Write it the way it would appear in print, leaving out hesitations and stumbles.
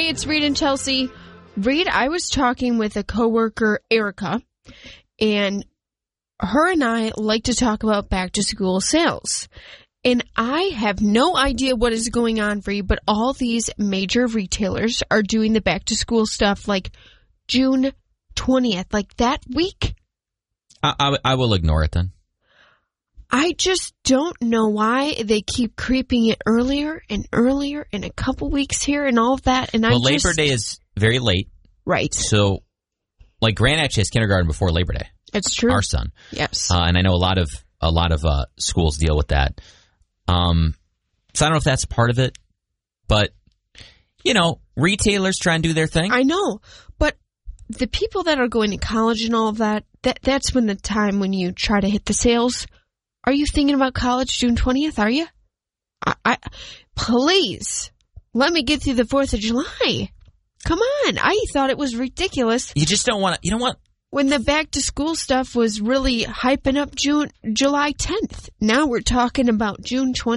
it's Reed and Chelsea. Reed, I was talking with a coworker, Erica, and her and I like to talk about back-to-school sales. And I have no idea what is going on for you, but all these major retailers are doing the back-to-school stuff like June 20th, like that week. I will ignore it then. I just don't know why they keep creeping it earlier and earlier and a couple weeks here and all of that. And Labor Day is very late. Right. So, like, Grant actually has kindergarten before Labor Day. It's true. Our son. Yes. And I know a lot of schools deal with that. So I don't know if that's part of it, but, you know, retailers try and do their thing. I know, but the people that are going to college and all of that, that's when the time when you try to hit the sales. Are you thinking about college June 20th, are you? Please, let me get through the 4th of July. Come on, I thought it was ridiculous. You just don't want to, you don't want... When the back-to-school stuff was really hyping up July 10th. Now we're talking about June 20th.